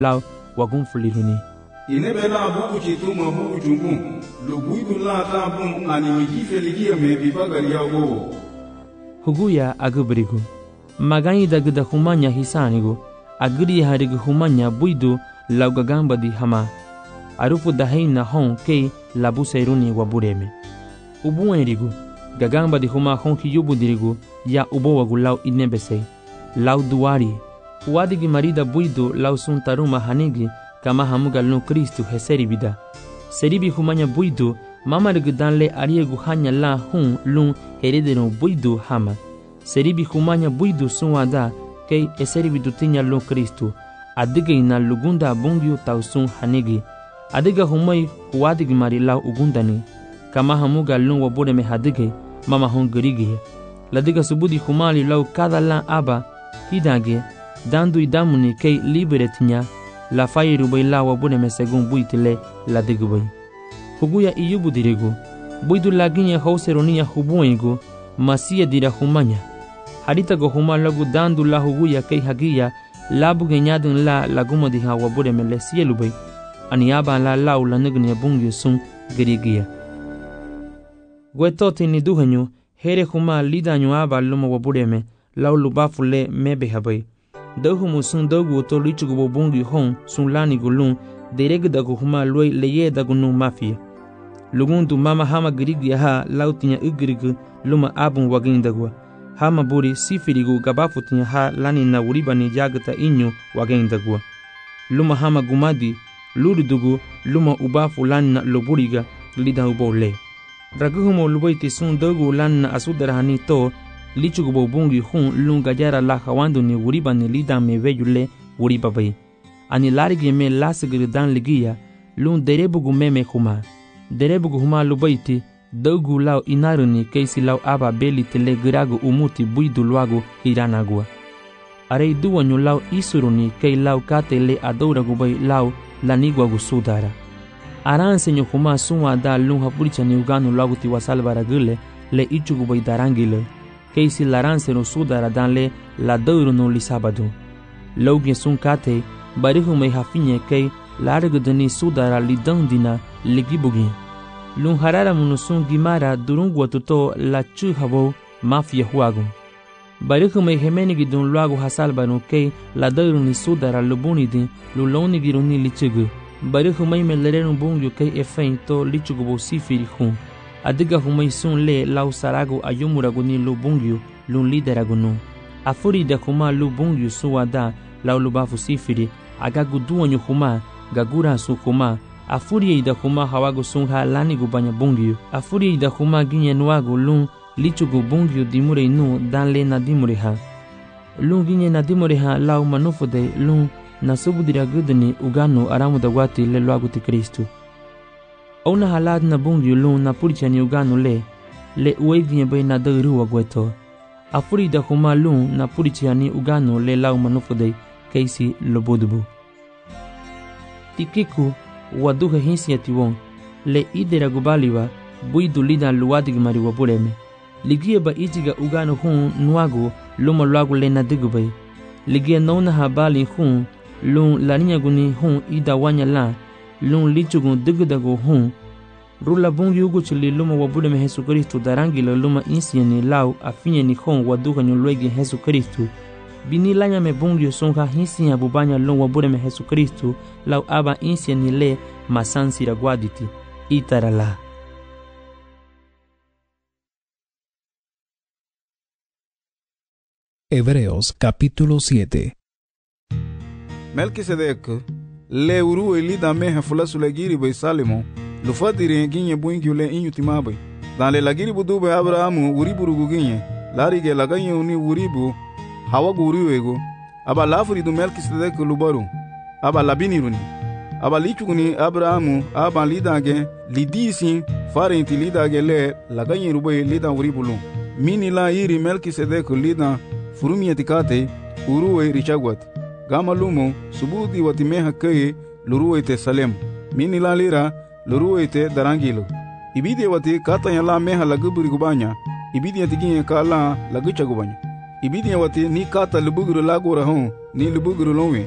lao wagun fuliruni inebe la buku chituma buku chungu lubuidu la tabun ani migifeligia mebibagali yawo huguya agubrigu magani dagda humanya hisanigu agri harigu humanya buidu laugagamba di hama arufu dahaina hon ke labu seiruni wabureme ubuenrigu gagamba di huma hon kiyubu dirigu ya ubowagu lau inebese lau duari uadigi marida buidu lau suntaruma hanigi kama hamuga no Kristu heseribida seribi humanya buidu mamarigu danle ariegu hanya la hun lun heredero buidu hama seribi humanya buidu sunwada ke eseribidu tinya lo Kristu adige ina lugunda bungyu tausun hanigi adiga humai uadigi mari lau ugundani kama hamuga lun wabure me hadige mama hon gerigi ladiga subudi humali lau kada la aba hidage dandu idamuni ke liberetinya la fairu bai la wabune me segun buitile la digubay huguya iyubu dirigu buidu laginya hauseronia hubuengu masia dira humanya harita go huma lagu dandu la huguya ke hagiya labu genyadun la laguma di ha wabune me le sielu bai aniaba la lau la nignya bungyu sun gerigia gwetoti ni duhanyu here huma lidanyu aba luma wabune me lau lubafule mebe habai dahumu sun dogu to lichugo bongi hon sun lani gulun dereg dagu huma loy leye dagu no mafia lugundu mama hama grigi ha lautinya ugrigu luma abun wagin dagwa hama buri sifirigu gabafutinya ha lani na uribani jagata inyu wagin dagwa luma hama gumadi lurdugu luma ubafu lani na loburiga lida ubole raguhumo lubaiti sun dogu lani na asudarhani to lichugo bongi hun lunga jara la hawandu ni wuriba ni lida me veyule wuriba bai ani larigi me lasgir dan ligia lun derebugu meme huma derebugu huma lubaiti dogu lao inaruni keisi lao aba beli tele giragu umuti buidu luagu hiranagua arei duwanyu lao isuruni kei lao katele adouragu bai lao lanigwagu sudara aransenyo huma sunwa da lun hapuricha ni uganu luagu tiwasalvara gule le ichugu bai darangile keisi laranse no sudara danle la douro no lisabadu logie sun kate barihu me hafinye kei largudani sudara lidandina ligibugi lun harara munu sun gimara durungwa tuto la chuhabo mafia huagu barihu me hemenigi dun luagu hasalbanu kei la douro ni sudara lubunidi luloni giruni lichugu barihu me lerenu bungyu kei efein to lichugu bo sifiri hun adiga humai sun le lau saragu ayumuragu ni lubungyu lun lideragu nu afuri da huma lubungyu suwada lau lubafu sifiri agagu duwanyu huma gagura su huma afuri da huma hawagu sun ha lani gubanya bungyu afuri da huma ginye nuagu lun lichugu bungyu dimure nu dan le na dimure ha lun ginye na dimure ha lau manufude lun nasubudira gudni uganu aramu da wati le luagu ti Kristu ona halad na bungyu lun na purichani uganu le ueginye bai na dairu wagweto afuri da huma lun na purichani uganu le lau manufude keisi lobodubu tikiku waduhe hinsiati won le idera gubaliwa buidu lida luwadig mari wabuleme ligie ba itiga uganu hun nuagu luma luagu le na digubai ligie nona habali hun lun laninya guni hun ida wanya la lun lichugun digdago hun rula bungi ugu chili luma wabude me Yesu Kristu darangi lo luma insieni lau afinye ni hon waduka nyolwegi Yesu Kristu bini lanya me bungi songa hinsiya bubanya lun wabude me Yesu Kristu lau aba insieni le masansi ragwaditi itarala Hebreos capítulo 7. Melkisedek le uru elida meha fulasu legiri bai Salimo lufadiri ginye buingi le inyu timabai dan le lagiri budube Abrahamu uriburugu ginye larige laganye uni uribu hawagu uriwego aba lafuri du Melkisedek lubaru aba labiniruni aba lichuguni Abrahamu aba lidage lidisi farenti lidage le laganye rubai lida uribulu mini la iri Melkisedek lida furumiyeti kate uruwe richagwati gama lumo subudi watimeha keye luruwete Salem mini la lira luruwete darangilo ibidi wati katanya la meha laguburi gubanya ibidi atiginye ka la lagucha gubanya ibidi wati ni kata lubuguru lagora hon ni lubuguru lonwe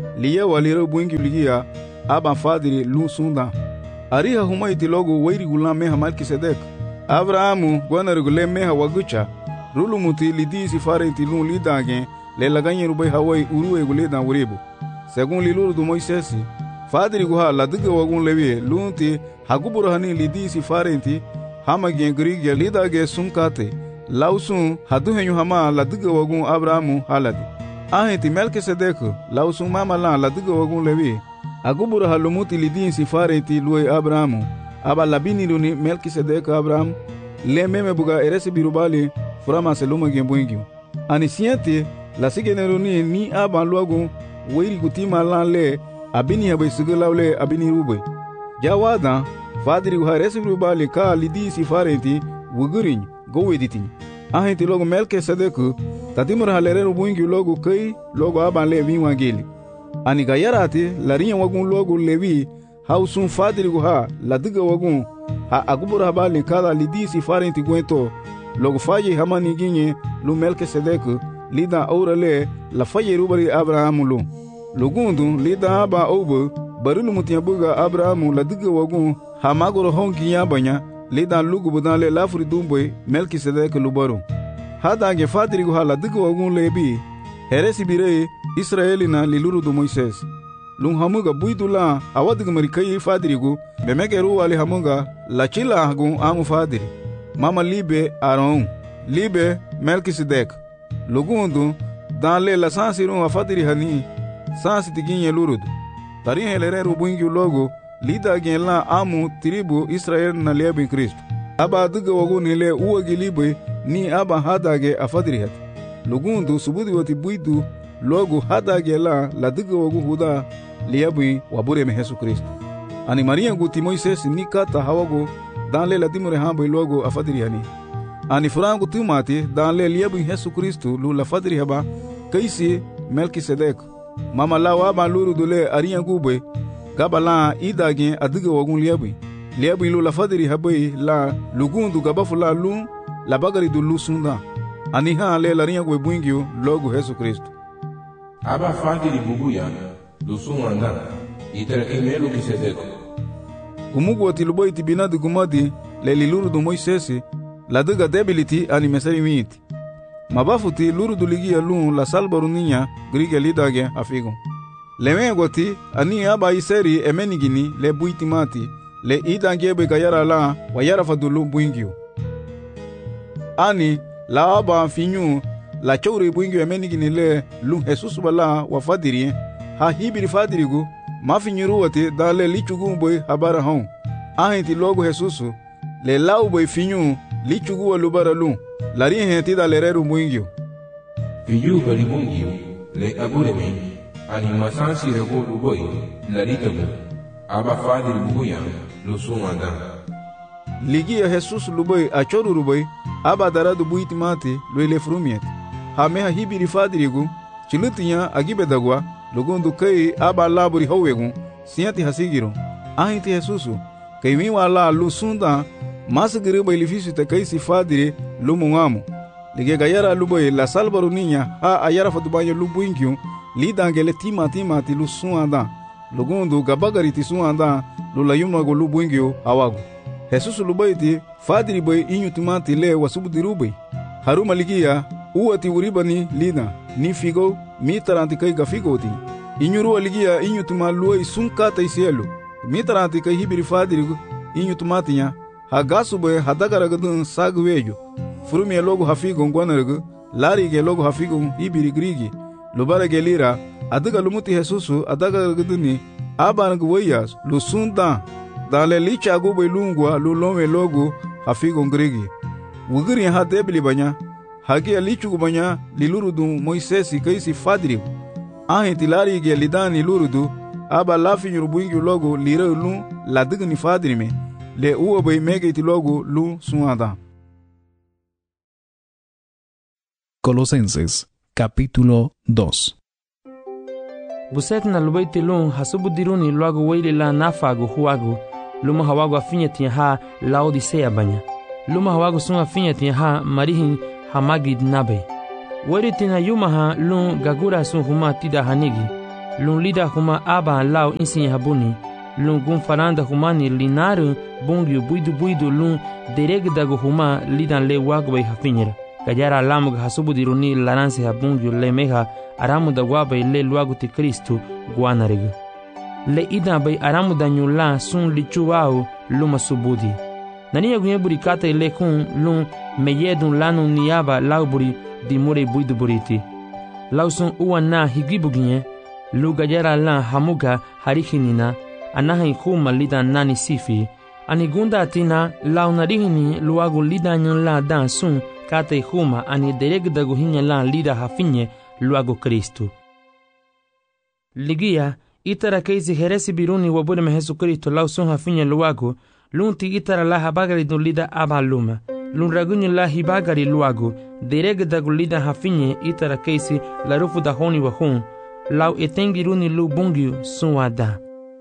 liye waliro buingi ligia aban fadiri lu sunda. Ariha huma iti logo wairi gulan meha Melkisedek. Abrahamu gwanarigule meha wagucha. Rulu muti lidi si farenti lu lidagen le laganye rubai hawai uruwe guledan wuribu. Según liluru du Moisesi, fadiri guha ladiga wagun lewi lunti hagubura hani lidi si farenti hama gen grigya lidage sunkate. Lausun haduhenyu hama ladiga wagun Abrahamu haladi. Ahenti Melkisedek lausun mama lan ladiga wagun lewi. Agubura halumuti lidin si farenti luwe Abrahamu. Aba labini luni Melkisedek Abrahamu. Le meme buga eresi birubali furama seluma gen buingyu. Ani siente la sigeneruni ni aban luagun weiri gutima lan le abini habe sigulawle abini rube. Jawada fadiri guha eresi birubali ka lidi si farenti wugurin go editin. Ahenti logo Melkisedek tatimur halere buingyu logo kai logo aban le vinwa geli. Ani gayarati larinya wagun logo lewi hausun fadiri guha ladiga wagun ha agubura habali kada lidi si farenti gwento logo faye hamani ginye lu Melkisedek lida aurale la faye rubari Abrahamu lu lugundu lida aba obo barilu mutiya buga Abrahamu ladiga wagun ha magoro hongi yabanya lida lugu budale lafri dumboy Melkisedek lubaru hadange fadiri guha ladiga wagun lebi heresi bire Israelina liluru du Moises. Lung hamuga buidula awadiga marikai fadirigu bemegeru wali hamuga la chila hagun amu fadiri. Mama libe Aaron, libe Melkisedek. Lugundu danle la sansiru afadiri hani sansi tiginye lurudu. Tarin helereru buingi logo lida gen la amu tribu Israel na liebe Kristo. Aba adiga wagu nile uwagi libe ni aba hadage afadiri hati. Lugundu subudi wati buidu logo hadage la diga wagu huda liabi wabure me Yesu Kristo. Ani Maria guti Moises ni kata hawago danle la dimure hambo logo afadiri hani. Ani furangu timati danle liabi Yesu Kristo lu la fadiri haba kaisi Melkisedek. Mama la waba luru dule ariya gube gabala idage adiga wagu liabi lu la fadiri habai la lugundu gabafula lu la bagari du lu sunda. Ani ha le la riya gwe buingyo logo Yesu Kristo. Aba fadiri bubuya lusumanda itera emelo Kisedeko. Kumugu watilubo itibinadi gumadi le liluru du Moisesi la diga debiliti ani mesari miti. Mabafuti luru du ligia lun la salbaru ninya grige lidage afigo. Leme goti ani aba iseri emenigini le buitimati le idangebe gayara la wayara fadulu buingyo. Ani la aba finyu la chowre buingyo emenigini le lun Jesus bala wa fadiri ha hibiri fadirigu mafinyuru wate dale lichugu boy habara hon ahenti logo Jesus le lau boy finyu lichugu walubara lu lari henti dale reru buingyo fiyu bali buingyo le aburemi ani masansi rego luboy lari tabu aba fadiri bubuya lusumanda ligia Jesus luboy achoru ruboy aba daradu buitimati loile frumiet ha meha hibiri fadirigu chilutinya agibedagwa lugundu kai aba laburi howegu siati hasigiro ahiti Jesusu kai miwa la lusunda masgiri bailifisu te kai sifadire lumungamu lige gayara luboy la salbaru ninya ha ayara fatubanyo lubuinkyu lidangele timati lusuanda lugundu gabagari tisuanda lulayumna go lubuinkyu awagu Jesusu lubaiti fadiri boy inyutumati le wasubudirubai haruma ligia uwati uribani lina ni figo mitaranti kai gafigoti inyuru aligia inyutuma luoi sunkata isielu mitaranti kai hibiri fadirigu inyutumatinya hagasu boy hadagaragadun sagwejo furumi logo hafigo ngwanargu lari ge logo hafigo hibiri grigi lubara gelira adaga lumuti Jesusu adagaragaduni abangu weyas lusunda dale licha gobe lungwa lulome logo hafigo grigi wugiri ha debli banya hagi alichu banya lilurudu Moisesi kaisi fadirigu ahenti lari ge lidani lurudu aba lafi nyurubuingi logo lire lu la digni fadirime le uwa bay megeti logo lu suada. Colosenses capítulo 2. Buset na lubaiti lun hasubudiruni logo weile la nafagu huagu luma hawagu afinyati ha Laodicea banya luma hawagu sun afinyati ha marihin hamagid nabe Weritina yumaha lun gagura sun huma tida hanigi lun lida huma aba lau insin habuni lun gun faranda huma ni linaru bungyu buidu lun deregdago huma lidan le wagbay hafinyera gajara lamug hasubudiruni laranse habungyu le meha aramu da wabay le luagu ti Kristu guanareg le ida bay aramu da nyula sun lichuau luma subudi nani agunye burikata le kun lun meyedun lanu niaba lauburi di mure buidu buriti lausun uwana higibuginye lu gajara la hamuga harihinina anahin kuma lidan nani sifi ani gunda tina launarihini luagu lidanyan la dan sun kate huma ani deregdagu hinya la lida hafinye luagu Kristu ligia itara keisi heresi biruni wabudeme Jesu Kristo lausun hafinye luagu lunti itara la habagari dun lida aba luma lun ragunye la hibagari luagu deregdagu lida hafinye itara keisi la rufu da honi wa hun lau etengiruni lu bungyu sunwada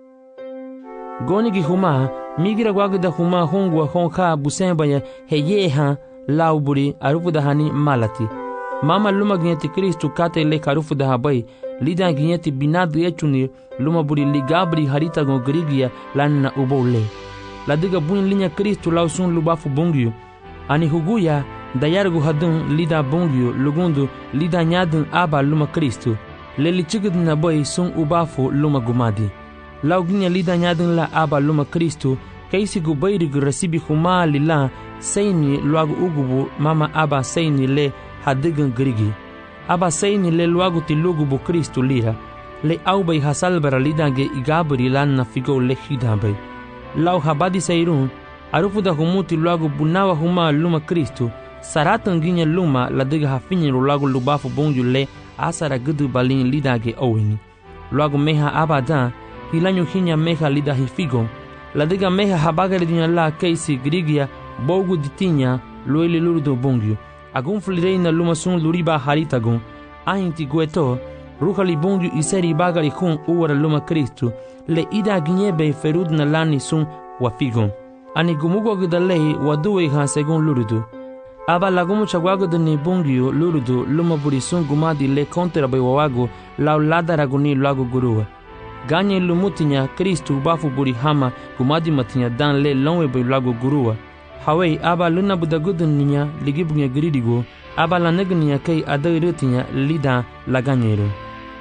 gonigi huma migira gwagda huma hongwa honka busembaya heyeha lau buri arufu da hani malati mama luma gnyeti Kristu kate le karufu da habai lida gnyeti binadu echuni luma buri ligabri harita gongrigia lanna ubole ladiga buin linya Kristu lau sun lubafu bungyu ani huguya dayargu hadun lida bungyu lugundu lida nyadun aba luma Kristu leli chigudna boy sun ubafu luma gumadi lauginya lida nyadun la aba luma Kristu kaisi gubayrig rasibi huma lila seini luagu ugubu mama aba seini le hadigan grigi aba seini le luagu tilugubu Kristu lira le aubay hasalbara lidange igabri lanna figo le hidabay lau habadi seirun arufu da humuti luagu bunawa huma luma Kristu saratan ginya luma ladiga hafinye luagu lubafu bongyu le asara gudu balin lidage owini luagu meha abadan hilanyu hinya meha lida hifigo ladiga meha habagari dinya la keisi grigia bogu ditinya loele lurdo bongyu agun flireina luma sun luriba haritagun ainti gueto ruhali bongyu iseri bagari kun uwara luma Kristu le ida ginyebe ferudna lani sun wafigon ani gumugo gudalei waduwe ha segun lurudu aba lagumu chagwago ni bungyu lurudu luma buri sun gumadi le kontra bay wawago lau ladaraguni lagu guruwa ganye lumutinya Kristu bafu buri hama gumadi matinya dan le lonwe bay lagu guruwa hawai aba luna budagudun ninya ligibunya giridigo aba lanegniya kai adairutinya lida laganyero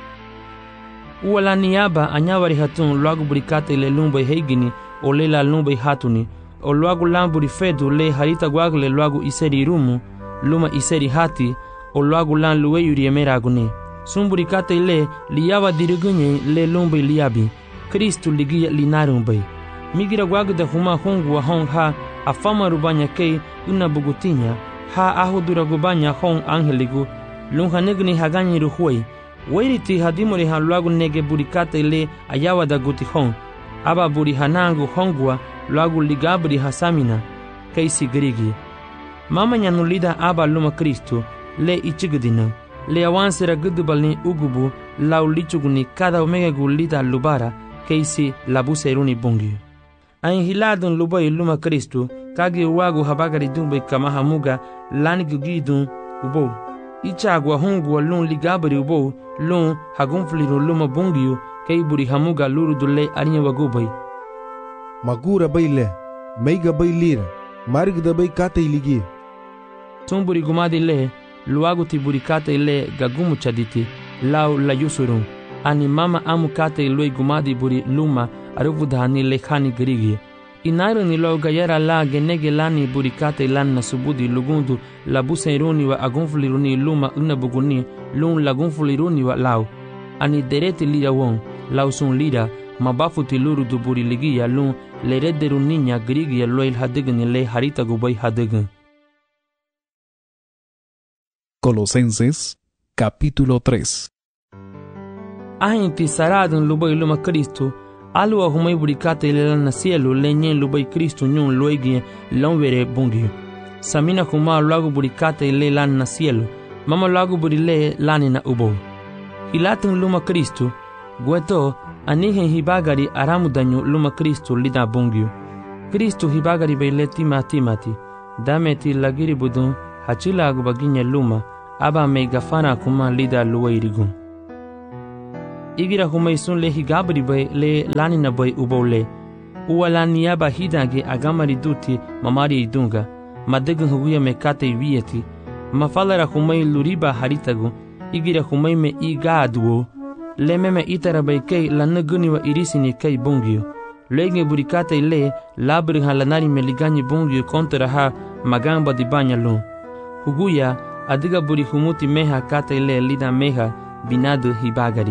uwala niyaba anyawari hatun lagu buri kate le lumbay heigini o le la lumbay hatuni o luagu lamburi fedu le harita gwagle luagu iseri rumu luma iseri hati o luagu lan luweyuri emeragune sumburi kate le liyawa dirigunye le lumbay liyabi Kristu ligia linarumbay migira gwagda huma hongu wa hong ha afama rubanya kei una bugutinya ha ahudura gubanya hong angeligu lunha negni haganyi ruhuay wairiti hadimori ha luagu nege burikate le ayawa da guti hong aba buri hanangu hongwa luagu ligabri hasamina kaisi grigi mama nyanulida aba luma Kristu le ichigdina le awansera gudubalni ugubu lau lichuguni kada omega gulida lubara kaisi labuseruni bungi ain hiladun lubay luma Kristu kagi wagu habagari dumbe kama hamuga lani gugidun ubo ichagwa hongwa lun ligabri ubo lun hagunfliru luma bungiu kay buri hamuga lurudule arinya wagubay magura bayle meiga baylira marigda bay kate iligi tumburi gumadi le luagu ti buri kate le gagumu chaditi lau la yusurun ani mama amu kate loi gumadi buri luma aruvudhani le khani grigi inaru ni lo gayara la genege lani buri kate lanna subudi lugundu la busairuni wa agunfuliruni luma unabuguni lun lagunfuliruni wa lau ani dereti lira won lau sun lira mabafu tiluru du buri ligia lun le redderu niña grigia loil hadigni le harita gubay hadign. Colosenses capítulo 3. Ahinti saradun lubay luma Kristu alwa humay burikate le lana cielo le nyen lubay Kristu nyun loigi lonvere bungi samina kuma lagu burikate le lana cielo mama lagu buri le lanina ubo hilatun luma Kristu gueto anihen hibagari aramudanyu luma Kristu lida bungiu Kristu hibagari bayle timati dameti lagiri budun hachila agubaginya luma aba me gafana kuma lida luwairigun igira humay sun le higabri bay le lanina bay ubole uwala niaba hidange agamari duti mamari idunga madegun huguya me kate wieti mafalara humay luriba haritagu igira humay me igaduo le meme itara bay kay lanaguni wa irisini kay bungio lege burikate le labri halanari me ligani bungio kontra ha magamba di banyalun huguya adiga buri humuti meha kate le lida meha binadu hibagari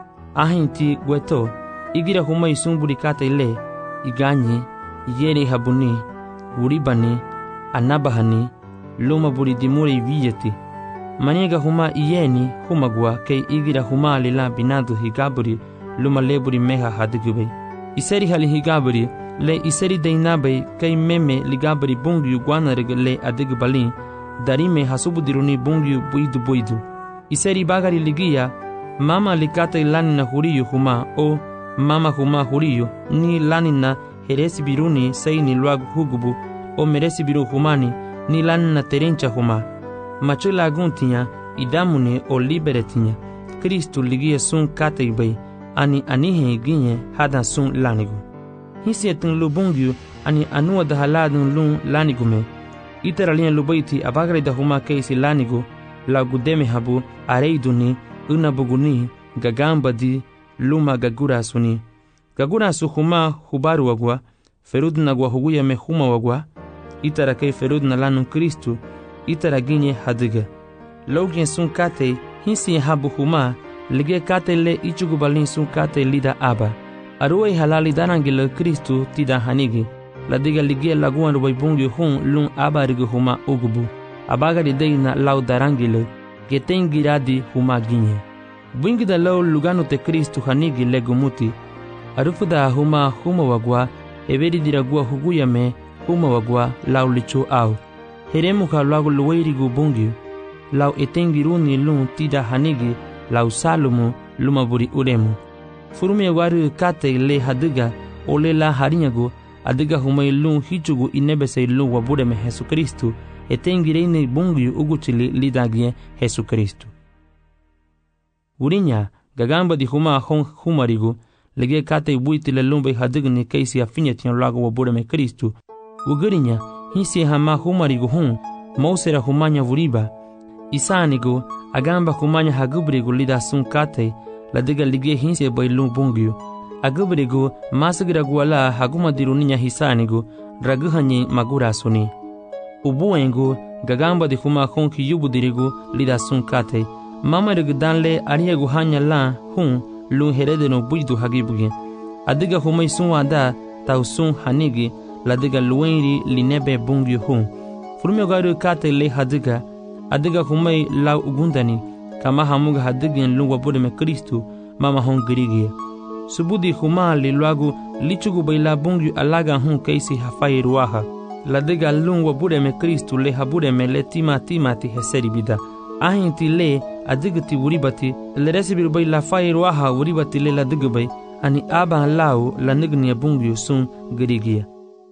ahinti gweto igira humay sun burikate le iganyi yeri habuni uribani anabahani luma buri dimuri viyeti maniga huma iyeni humagwa kay igira huma lila binadu higaburi luma leburi meha hadigube iseri hali higaburi le iseri deinabe kay meme ligaburi bungu guanareg le adigbalin darime hasubudiruni bungu buidu iseri bagari ligia mama likate lanina huriyo huma o mama huma huriyo ni lanina heresi biruni seini luagu hugubu o meresi biru humani ni lanina terencha huma macho laguntinya idamune o liberetinya Kristu ligia sun kate bay ani anihe ginye hada sun lanigu hisietun lubungyu ani anua da haladun lun lanigume iteralien lubaiti abagre da huma keisi lanigu la gudeme habu areiduni unabuguni gagamba di luma gagura suni gagura su huma hubaru wagwa ferudna gwa huguya me huma wagwa itara kei ferudna lanun Kristu itara ginye hadiga logien sun kate hisi habu huma lige kate le ichugubalin sun kate lida aba aruai halali danangile Kristu tida hanigi ladiga ligie laguan rubai bungi hun lun aba rigu huma ugubu abagari deina lau darangile getengiradi huma ginye bungi da lau lugano te Kristu hanigi legumuti arufuda huma wagwa eberi diragua huguyame huma wagwa lau lichu au heremu ka lagu luwairigu bungi lau etengiruni lun tida hanigi lau salumu lumaburi uremu furume waru kate le hadiga ole la harinyagu adiga humay lun hichugu inebese lun wabureme Jesu Kristu etengireine bungi uguchili lidagie Jesu Kristu urinya gagamba di huma hon humarigu lege kate buitile lumbe hadigni keisi afinyetian lagu wabureme Kristu ugurinya hisi hama humarigu hun mausera humanya vuriba isanigu agamba humanya hagubrigu lida sun kate ladiga ligie hinsi bailun bungiu agubrigu masigira guala haguma diruninya hisanigu draguhanyi magura suni ubuengu gagamba di huma honki yubudirigu lida sun kate mamarigu danle ariegu hanya la hun lun heredeno buidu hagibugi adiga humay sun wada tau sun hanigi ladiga luenri linebe bungiu hun furme garu kate le hadiga adiga humay lau ugundani kama hamuga hadigin lungwa budeme Kristu mama hon girigia subudi huma li luagu lichugu baila bungu alaga hun keisi hafai ruaha ladiga lungwa budeme Kristu le habudeme le timati heseri bida ahinti le adigati uribati le resibiru baila fai ruaha uribati le ladigubay ani aba lau la nignia bungu sun girigia.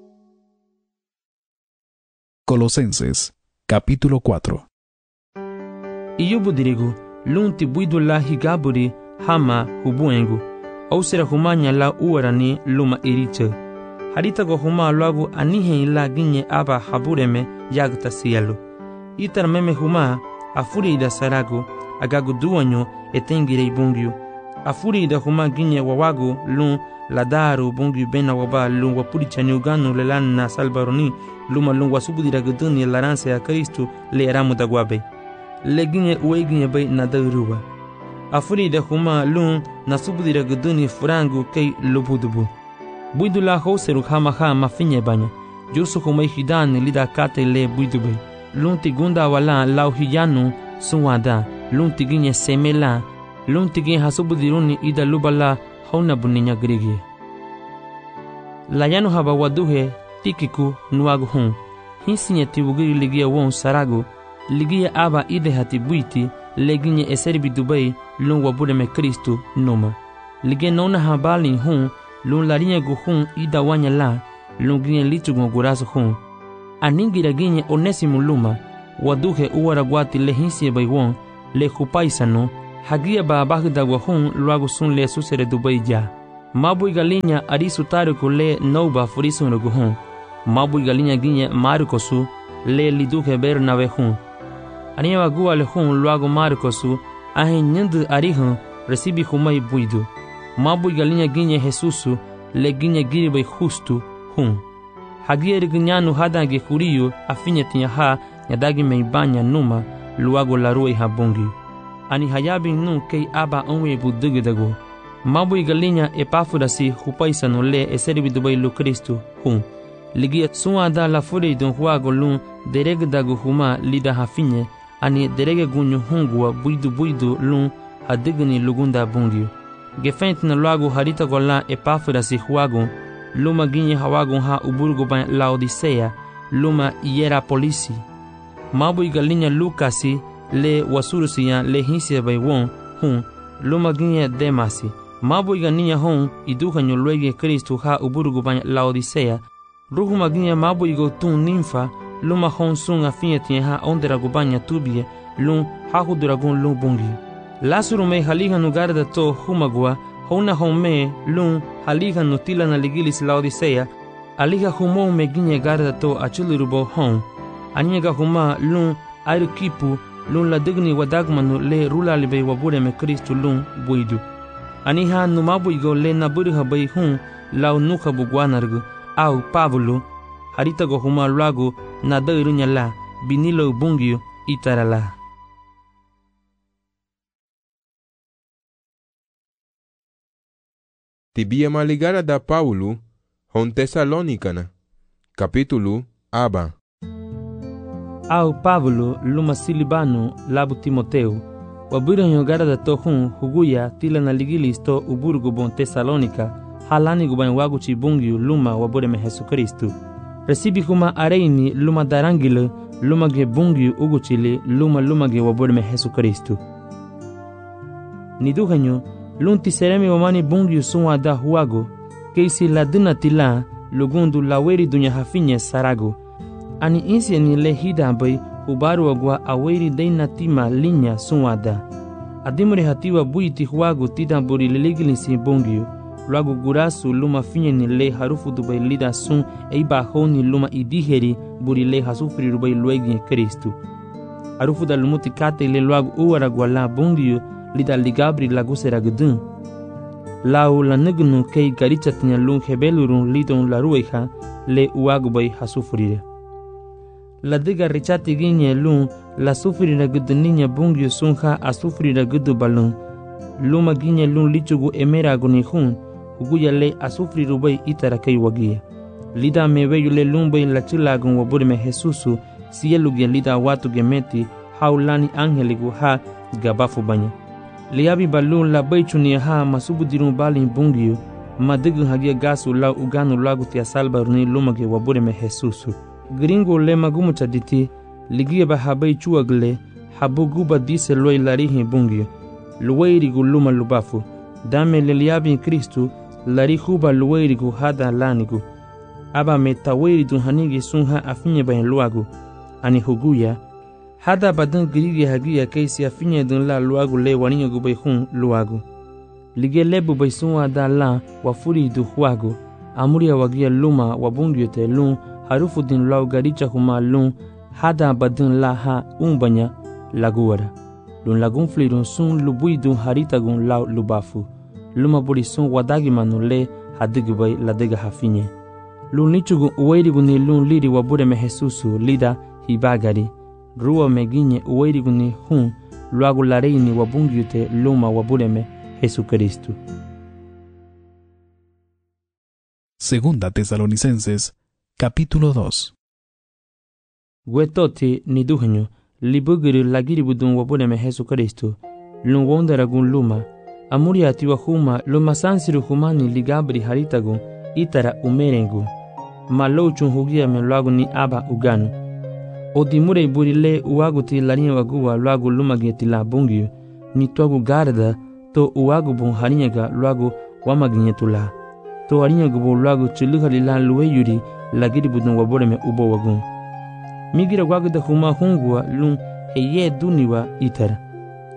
Colosenses capítulo 4. Iyubudirigu lunti buidu la higaburi hama hubuengu ausera humanya la uarani luma iriche haritago huma lagu anihe la ginye aba habureme yagta sielu itar meme huma afuri da saragu agagu duanyo etengire bungiu afuri da huma ginye wawagu lun ladaru bungiu bena waba lun wapuri chanyuganu lelanna salbaroni luma lun wasubudira guduni laranse ya Kristu le eramu dagwabe leginye ueginye bay nadaruba afuri da huma lun nasubudira guduni furangu kay lubudubu buidula hoseru hama mafinye banya jusu humay hidani lida kate le buidube lun tigunda wala lau hiyanu suwada lun tiginye semela lun tiginye hasubudiruni ida lubala hauna buninya grigi layanu haba waduhe tikiku nuagu hun hinsinye tibugiri ligia won saragu ligia aba ide hati buiti leginye eseribi dubai lun wabudeme Kristu numa ligia nona habali hun lun larinye gu hun ida wanya la lun ginye lichugu gurasu hun aningira ginye onesimu luma waduhe uwara guati le hinsie bai won le hupaisano Hagia ba bahda wa hun luago sun le susere Dubai ja. Mabui galinha arisu tariku le nouba furisun rugu hun. Mabui galinha ginye marikosu le liduke Bernabe hun. Ania wagua le hun luago marikosu ahin nyandu arihun recibi humai buidu. Mabui galinha ginye Jesusu le ginye giribai justu hun. Hagia rignyanu hadange kuriyo afinya tinya ha nyadagi meibanya numa luago larue habungi. Ani hayabi nu kei aba onwe budugidago. Mabui galinha Epáfrasi hupaisa no le eseribi Dubai lu Cristo hun. Ligia suada la furei don huago lun derege dago huma lida hafinye ani derege gunyu hungua buidu lun hadigni lugunda bungi. Gefent na luago harita gola Epáfrasi huago luma ginye hawago ha uburgo ba Laodicea luma Hierapolisi. Mabui galinha Lucasi le wasurusiya le hinsia bai won hun luma ginye Demasi. Mabui galinha hon iduhanyo luege Cristo ha uburgo ba Laodicea. Ruhuma ginye mabui go tun ninfa luma hon sun afinha tinha ha ondera gubanya tubie lun ha huduragun lun bungi. Lasuru me haliga no garda to humagua hona home lun haliga no tila na ligilis Laodicea aliga humo me ginye garda to achulurubo hon aniga huma lun airukipu lun la digni wadagmanu le rula libe wabure me Cristo lun buidu aniha no mabuigo le naburiha bai hun lau nuka bugwanargu au Pablo harita go huma luago na dairunya la binilo bungio itarala. Tibia maligara da Paulo hon Tesalonicana capítulo aba. Au Pablo luma Silibano labu Timoteu waburanyo gara da tohun huguya tila na ligilis to uburgo bon Tesalonica halani guban wagu chibungiu luma wabure me Jesu Kristu. Recibi kuma areini luma darangile luma ge bungiu uguchile luma ge wabure me Jesu Kristu. Niduhanyo lunti seremi wamani bungiu sunwa da huago keisi la dina tila lugundu laweri dunya hafinye sarago. Ani insia ni le hida bai hubaru wagwa aweri deina tima linya sunwada. Adimure hatiwa buiti huago tida buri leligilisi bungiu. Luago gurasu luma finye ni le harufu dubai lida sun eiba honi luma idiheri buri le hasufri rubai luegi Kristu. Harufu da lumuti kate le luago uwaragwa la bungiu lida ligabri lagusera gudun. Lau la negnu kei garichatnya lung hebelurun lidon la rueha le uago bai hasufrire. La diga richati ginye lun la sufrira guduninya bungiu sunha asufrira gudu balun. Luma ginye lun lichugu emera guni hun uguya le asufriru bai itara kei wagia. Lida meweyu le lun bai la chilagun wabure me Jesusu sielu ge lida watu gemeti haulani angeligu ha gabafu banya. Liabi balun la bai chunia ha masubudirun balin bungiu madigu hagia gasu la uganu lagu tia salba runi luma ge wabure me Jesusu. Gringo le magumu chaditi ligia ba habai chuagle habu guba dise loi larihi bungiu. Luweirigu luma lubafu. Dame le liabi Kristu lari huba luweirigu hada lanigu. Aba metaweiridu hanigi sunha afinye bain luagu. Ani huguya. Hada badan grigi hagia keisi afinye dun la luagu le waninyo gubay hun luagu. Lige lebu bay sunwa da la wafuri du huagu. Amuria wagia luma wabungyo te lun harufu din lau garicha huma lun hada badan la ha umbanya laguara. Lun lagun flirun sun lubuidun haritagun lau lubafu. Luma buri sun wadagi manu le hadigubay ladega hafinye. Lun lichugu uweirigu ni lun liri wabure me Jesusu lida hibagari. Rua meginye uweirigu ni hun luagu lareini wabungyute luma wabure me Jesu Kristu. Segunda Tesalonicenses capítulo 2. Wetoti ni duhenyo libugiri lagiri budun wabure me Jesu Kristu. Lun wondaragun luma amuri atiwa huma luma sansiru humani ligabri haritagun itara umerengu. Malouchun hugia me luagu ni aba uganu. Odimure burile uaguti larinya waguwa luagu lumageti la bungiu ni togu garda to uagu bun harinyaga luagu wamaginyetula. To harinyagu bu luagu chuluhali la luweyuri lagiri budun wabore me ubo wagun. Migira wagu da huma hungua lun heye duniwa itara.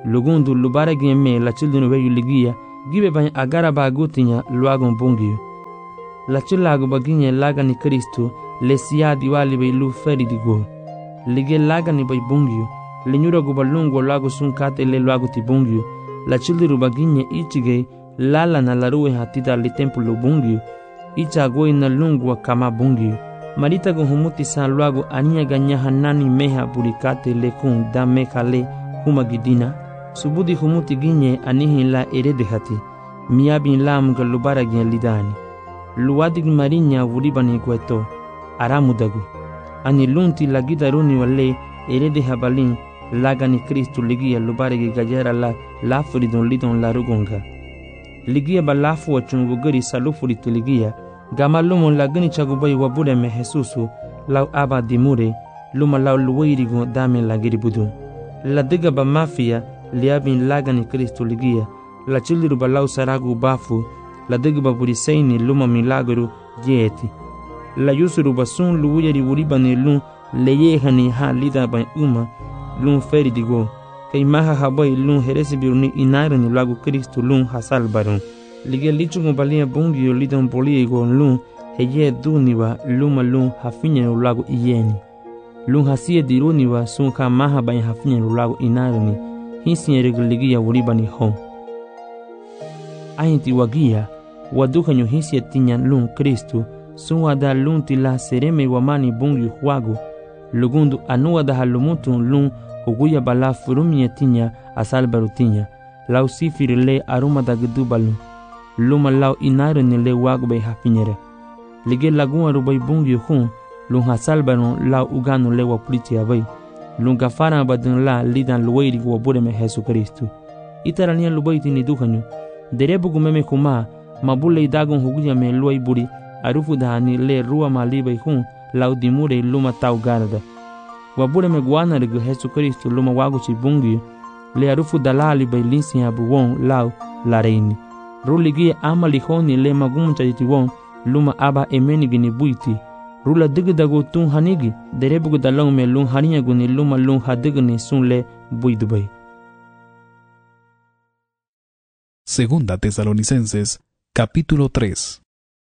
lugundu lubara me la children we yuligia gibe ban agara ba gutinya luagon bungio la chilago baginye laga ni Kristo le sia diwali be lu feri digo lige laga ni bay bungio le nyura go balungo lago sunkate le luago ti bungio la children baginye ichige lala na larue hatida le templo bungio icha goi na lungwa kama bungio marita go humuti sa luago ania ganya hanani meha burikate le kun da mekale huma gidina subudi humuti ginye anihi la erede hati miabin lam ga lubara gyan lidani luwadig marinya wulibani kweto aramudagu ani lunti lagidaruni wale erede habalin lagani Kristo ligia lubara gi gajera la furidon lidon la rugonga ligia balafu wachungugari salufuri ligia gamalumo lagani chagubai wabure me Jesusu lau aba dimure luma lau luwairigo dame lagiri budu la diga ba mafia liabin lagani Kristo ligia la chiliru balau saragu bafu la diga ba buriseini luma milagru jeti la yusuru basun luwiri wuribani lun leyehani ha lida ba lun feri digo kay maha habai lun heresi biruni inarani lagu Kristo lun hasal barun liga lichungo balia bungio lidon poliego lun heye duniwa luma lun hafinya lagu iyeni lun hasie diruniwa sunka maha bay hafinya lagu inarani hisi regaligia wuribani hon ainti wagia wadukanyo hisi tinyan lun Kristo suwada lun tila sereme wamani bungio huago lugundu anuwa da halumutun lun huguya bala furumye tinya asal barutinya lau sifiri le aruma da gudubalu luma lau inaru ni le wago bay hafinyere lige lagun rubay bungi hun lun hasal baron lau uganu le wapuliti abay lun gafara badun la lidan luwairi wabure me Jesu Kristo itarania lubaiti ni dukanyo derebugu meme kuma mabule idagun huguya me luwai buri arufu dahani le ruwa malibay hun lau dimure luma tau garda wabure me guana regu Jesu Kristo luma wago chi bungi le arufu dalali bay linsi abuwon lau la reini ruligi amali honi le magum chajiti won luma aba emeni gini buiti rula digdago tun hanigi derebugu dalong me lun haniya guni luma lun hadigni sun le buidubay. Segunda Tesalonicenses, capítulo 3.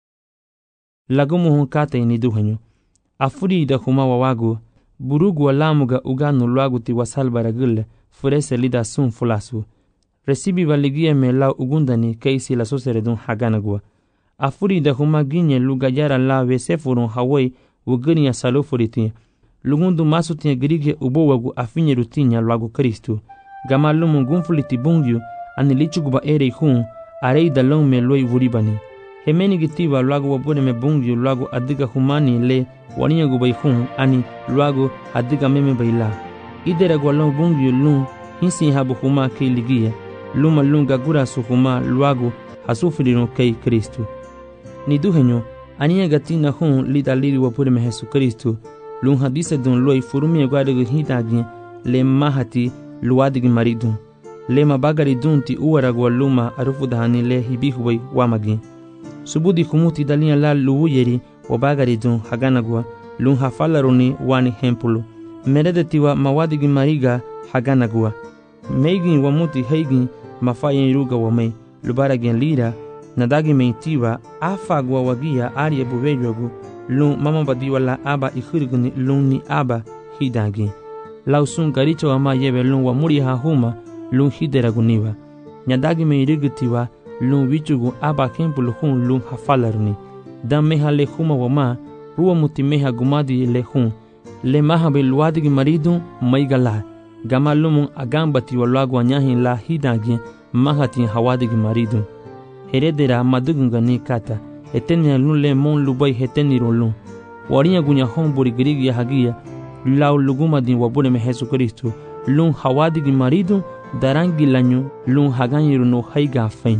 Lagumu hunkate ni duhanyo afuri da huma wawago burugu alamuga uganu luagu ti wasalbara gule furese lida sun fulasu recibi valigia me lau ugundani keisi la soseredun haganagua afuri da huma ginye lugayara la vesefurun hawai ugania salofuriti lugundu masutia grige ubowagu afinye rutinya luagu Kristo gamalumu gunfuliti bungyu anilichuguba ere hun arei dalong me loi wuribani hemeni gitiba luagu wabune me bungyu luagu adiga humani le waniya gubay hun ani luagu adiga meme bayla idera gwalong bungyu lun hinsi habu huma kei ligia luma lunga gura suhuma luagu hasufirino kei Kristo ni duhenyo aniya gatina hun lidaliri wapure me Jesu Kristo lun hadise dun loi furumi gwadegu hitagi le mahati luadigi maridun le mabagari dunti uwaragwa luma arufu dahani le hibihuway wamagi subudi humuti dalia la luwuyeri wabagari dun haganagwa lun hafalaruni wani hempulu meredetiwa mawadigi mariga haganagwa meigin wamuti heigin mafayen ruga wamei lubaragin lira nadagi meitiwa afagwa wagia arie buwejogu lun mama badiwa la aba ikhiriguni lun ni aba hidagi lausun garicho ama yebe lun wamuri hahuma lun hideraguniwa nyadagi meirigitiwa lun wichugu aba kempulu hun lun hafalaruni dan meha le huma wama ruwa muti meha gumadi le hun le maha be luadigi maridun maigala gama lumun agambati walagwa nyahin la hidagi mahati hawadigi maridun heredera madugunga ni kata etenia lun le mon lubai heteni rolun warinya gunya homburi grigi hagia lau luguma din wabune me Jesu Kristo lun hawadigi maridun darangi lanyu lun haganyiru no haiga fain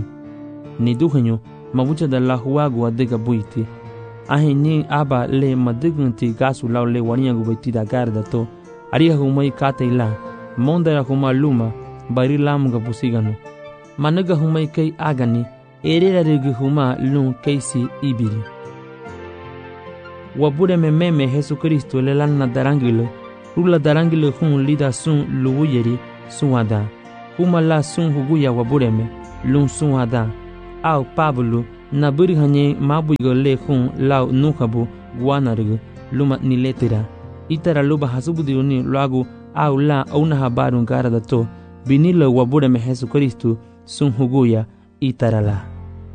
ni duhenyo mabucha da la huagu adiga buiti ahini aba le madugunti gasu lau le warinya gubaiti da garda to ariha humai kata ila mondara huma luma bari lamuga busigano managa humai kai agani erera rigi huma lun keisi ibiri wabure me meme Jesu Kristo le lanna darangilo rula darangilo hun lida sun luwuyeri suwada huma la sun huguya wabureme lun sun ada au Pablo na buri hanye mabuigo le hun lau nukabu guanargu luma ni letera itara luba hasubudiuni lagu au la una habaru ngara dato binilo wabureme Jesu Kristu sun huguya itara la.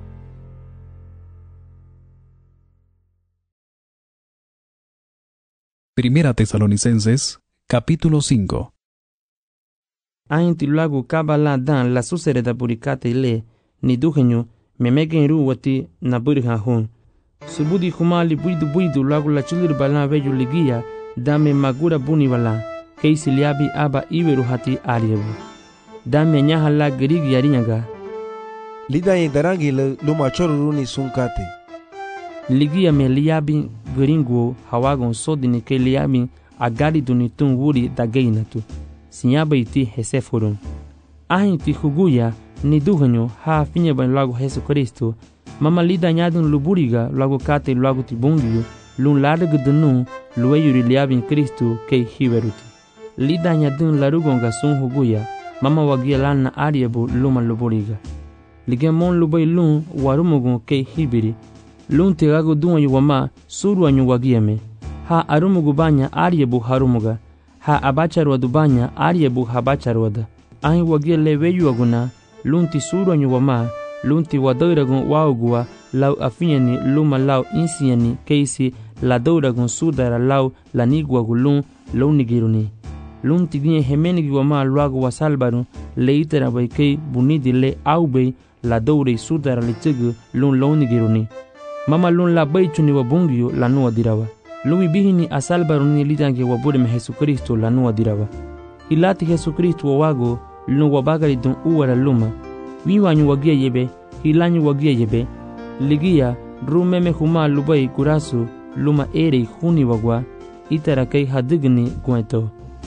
Primera Tesalonicenses, capítulo 5. Ainti lagu kabala dan la susereda burikate le ni duhenyo memegen ru wati na burha hun subudi kumali buidu lagu la chulir bala veju ligia dame magura buni wala keisi liabi aba iweru hati ariebu dame nyaha la gerigi yarinyaga lida ye darangi le luma choruruni sunkate ligia me liabi geringo hawagon sodini ke liabi agari dunitun wuri dageinatu sinyaba iti heseforum ahinti huguya ni duhanyo ha finye ban lagu Jesu Kristo mama lida nyadun luburiga lagu kate lagu tibungiyo lun ladeg dunu luweyuri liabin Kristo ke hiweruti lida nyadun larugonga sun huguya mama wagia lana ariebu luma luburiga ligemon lubay lun warumugun ke hibiri lun tegago duanyo wama suruanyo wagiame ha arumugu banya ariebu harumuga ha abacharwadu banya ariebu habacharwada ahi wagia leweyu aguna lunti suruanyo wama lunti wadairagun waugua lau afinyani luma lau insiani keisi la dauragun sudara lau laniguagu lun launigiruni lunti ginye hemenigi wama luagu wasalbaru leitera baikei bunidi le aubei la daurei sudara litigu lun launigiruni mama lun la baichuni wabungiyo lanua dirawa lui bihini asalbaruni litange wabureme Jesu Kristo lanua dirawa ilati Jesu Kristo wawago lun wabagari dun uwara luma wiwanyu wagia yebe hilanyu wagia yebe ligia rumeme huma lubai gurasu luma erei huni wagwa itara kei hadigni gueto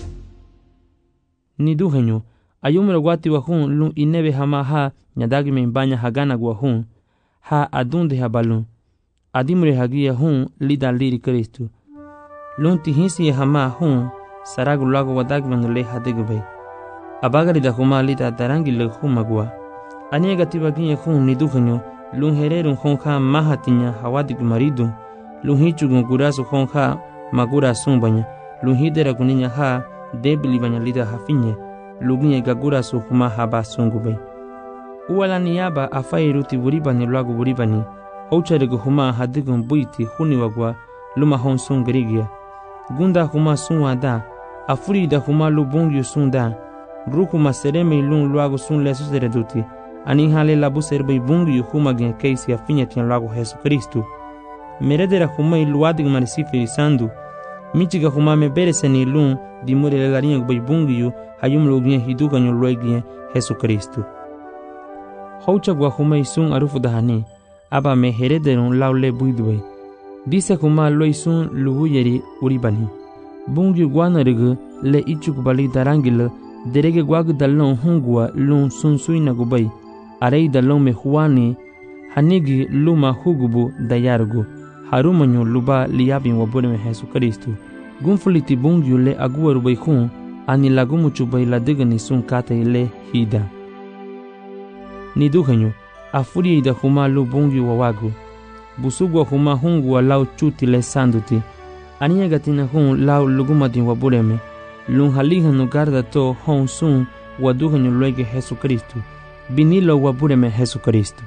ni duhenyo ayumra wati wahun lun inebe hama ha nyadagime banya hagana guahun ha adunde habalun adimre hagia hun lida liri Kristo lun tihisi hama hun saragu lago wadagman le hadigbe abagari da huma lida darangi le humagwa aniega tibagiye hun ni duhenyo lun hererun hun ha mahatinya hawadig maridu lun hichugun gurasu hun ha magura sumbanya lun hidera kuninya ha debli banya lida hafinye luginye gagurasu huma haba sungube uwala niyaba afairuti buribani lagu buribani houcharego huma hadigun buiti huni wagwa luma hon sungerigia gunda huma sunwada afurida huma lubungyu sunda rukuma sereme lun luago sun lesu sereduti ani hale labu serbe bungyu huma gen keisi afinya tian lago Jesu Kristo meredera huma iluadig marisiferi sandu michiga huma mebereseni lun dimure lelarinha gbai bungyu hayum lugien hiduganyo luegien Jesu Kristo houchagwa huma isun arufu dahani aba me herederun laule buidwe dise huma loisun luguyeri uribani bungyu guanarigu le ichuk bali darangil derege gwag dalon hungwa lun sunsuina gubai arei dalon me huani hanigi luma hugubu dayargu harumanyu luba liabin wabureme Jesu Kristo gunfuliti bungyu le aguwaru bai hun ani lagumuchu bai ladigani sun kate le hida ni duhenyu afuri da huma lu bungyu wawagu busugwa huma hungwa lau chuti le sanduti aniya gatina hun lau lugumati wabureme lun halihanu garda to hon sun waduhenyu luege Jesu Kristo binilo wabureme Jesu Kristo.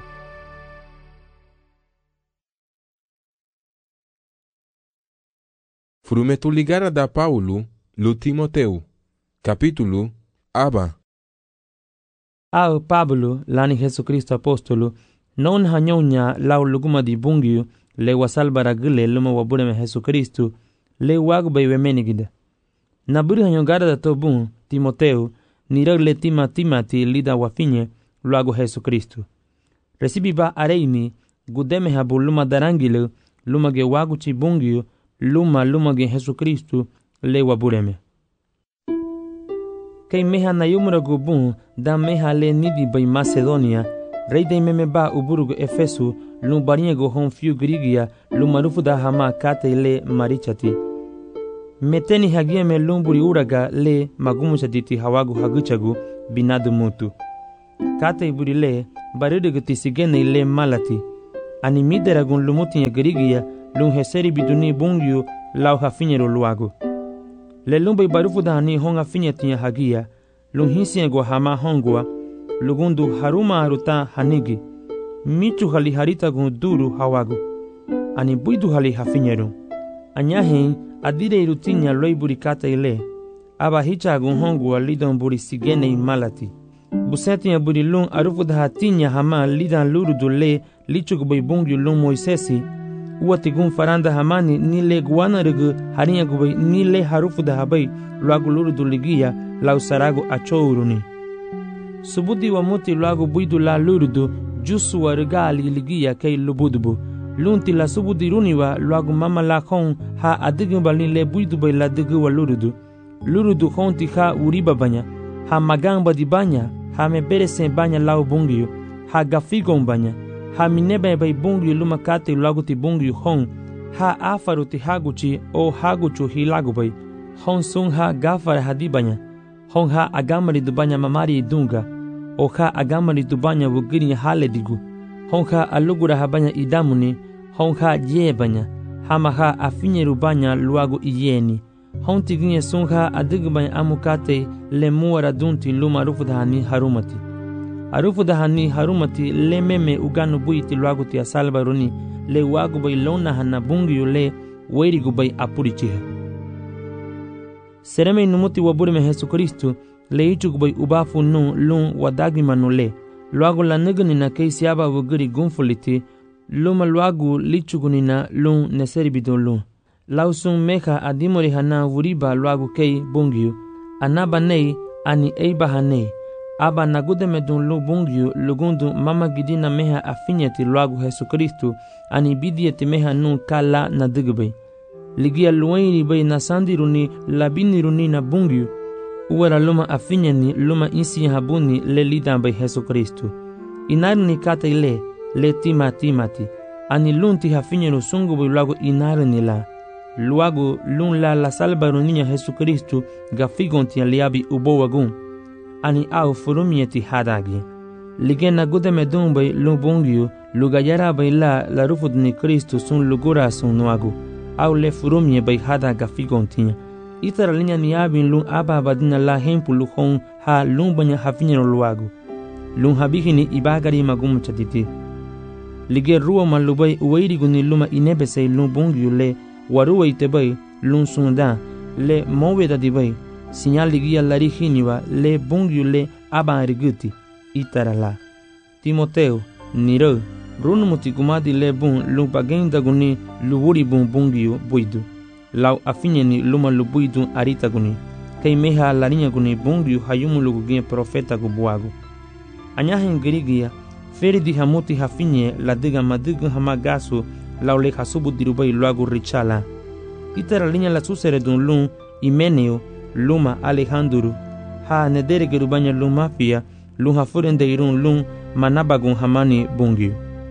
Frumetu ligara da Paulo lu Timoteu capítulo aba Ao Pablo lani Jesu Kristo apostolo non hanyonya lau luguma di bungyu le wasalbara gile luma wabureme Jesu Kristo le wagba iwemenigida na buri hanyongara da tobun Timoteu niragle timati lida wafinye luago Jesu Kristo recibi ba areimi gudeme habu luma darangile luma ge wagu chi bungyu luma ge Jesu Kristo le wabureme kei meha na yumura gubun da meha le nidi bai Macedonia rei de meme ba uburugo Efesu lum bariego hon fiu grigia lumarufu da hama kate le marichati meteni hagie me lumburi uraga le magumuchaditi hawagu haguchagu binadu mutu. Kata iburile baridu tisigene ile malati. Ani mideragun lumuti gerigia lun heseri biduni bungyu lau hafinyero luago. Le lumbai barufu dahani honga finyetia hagia lun hisiego hama hongwa lugundu haruma haruta hanigi. Michu hali harita gun duru hawago. Ani buidu hali hafinyero. Anyahin adire irutinya loiburi kata ile. Aba hicha gun hongwa lidon buri sigene malati. Busetinya buri lun arufu dahatinya hama lidan lurudu le lichugubay bungyu lun Moisesi. Uatigun faranda hamani nile guana regu harinya gubay nile harufu dahabay luagu lurudu ligia lau sarago achouruni. Subudi wa muti luagu buidu la lurudu jusu wa regali ligia kay lubudubu. Lunti la subudi runiwa luagu mama la khon ha adigin balin le buidu bay la digu wa lurudu. Lurudu khonti ha uriba banya. Ha magamba di banya. Ha mebere sen banya lau bungyu. Ha gafigon banya. Ha minebe bay bungyu luma kate luagu ti bungyu hon. Ha afaru ti haguchi o haguchu hilagu bay. Hon sung ha gafara hadibanya. Hon ha agamari dubanya mamari idunga. O ha agamari dubanya wugiri hale digu. Hon ha alugura habanya idamuni. Hon ha yebanya. Hama ha afinyeru banya luagu iyeni. Hon tiginye sung ha adigubanya amukate le muara dunti luma rufudhani harumati. Arufu dahani harumati le meme uganu buiti luagu ti asalba runi le wagu bay lona hana bungiyo le weirigu bay apurichiha. Sereme numuti waburime Jesu Kristu le ichugu bay ubafu nu lun wadagimanu le. Luagu la nigani na keisiaba wugiri gunfuliti luma luagu lichugunina lun neseribidun lun. Lausun meha adimori hana wuriba luagu kei bungiyo. Anaba nei ani eiba hanei. Aba nagude medun lu bungyu lugundu mama gidina meha afinyati luagu Jesu Kristu ani bidieti meha nun kala na digubay. Ligia luwaini bay na sandiruni labiniruni na bungyu. Uwera luma afinyani luma insi habuni le lidan bay Jesu Kristu. Inarni kata ile le timati. Ani lunti hafinyanu sungu bay luagu inarni la. Luagu lun la salbaruninya Jesu Kristu gafigonti aliabi ubowagun. Ani au furumieti hadagi. Ligena gude medun bay lubungyu lugayara bay la rufudni Kristu sun lugura sun nuagu. Au le furumie bay hadaga figontinya. Itara linya ni abin lun aba badina la hempu luhon ha lun banya hafinyero luagu. Lun habihini ibagari magumu chatiti. Lige ruwa malubay uwairigu ni luma inebesei lun bungyu le waruwa itebay lun sundan le moweda dibay. Sinyal ligia larihiniwa le bungyu le abanriguti itarala. Timoteo, niro, runumuti kumadi le bun lupagenda guni luburi bun bungyu buidu. Lau afinyeni luma lubuidu arita guni. Kei meha larinya guni bungyu hayumu lugugie profeta gubuagu. Anyahen girigia, feri di hamuti hafinye la diga madigu hamagasu lau le hasubu dirubai luagu richala. Itaralinya la susere dun lun Imeneo luma Alejandro ha nedere gerubanya luma fia lun hafurende irun lun manabagun hamani bungyu.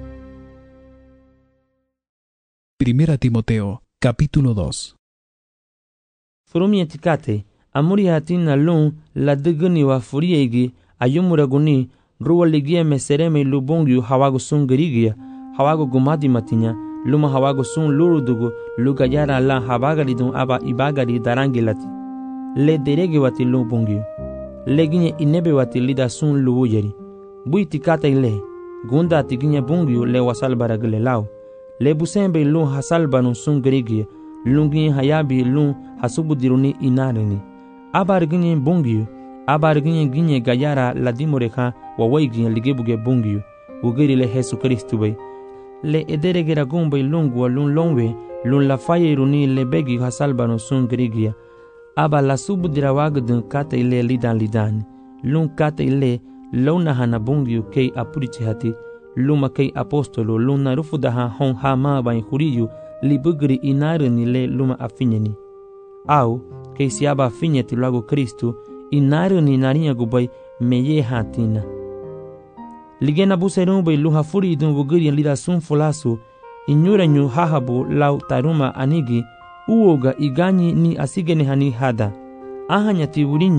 Primera Timoteo, capítulo 2. Furumi etikate, amuri hatina lun la diguni wa furiegi ayumuraguni ruwa ligia mesereme lubungyu hawago sun gerigia hawago gumadi matinya luma hawago sun lurudugu lugayara la habagari dun aba ibagari darangi lati. Le derege wati lu bungyu. Le ginye inebe wati lida sun luwu yeri. Buiti kata ile. Gunda ati ginye bungyu le wasalbara gile lao. Le busembe lu hasalbanu sun gerigi. Lu ginye hayabi lu hasubu diruni inarini. Abar ginye bungyu. Abar ginye gayara la dimoreka wawai ginye ligebuge bungyu. Ugeri le Jesu Kristu bay. Le ederege ragumbe lungwa lun longwe. Lun la faye iruni le begi hasalbanu sun gerigi. Aba la subu dirawagdun kata ile lidan. Lun kata ile lona hana bungyu kei apurichi hati. Luma kei apostolo luna rufudaha hon hama bain huriyu libugri inarani le luma afinyani. Au kei siaba afinyati lago Kristu inarani narinya gubay meye hatina. Ligena buserun bay luha furi dun bugri lida sun fulasu inyuranyu hahabu lau taruma anigi. Uoga iganyi ni asigene hani hada. Ahanya tiwurinya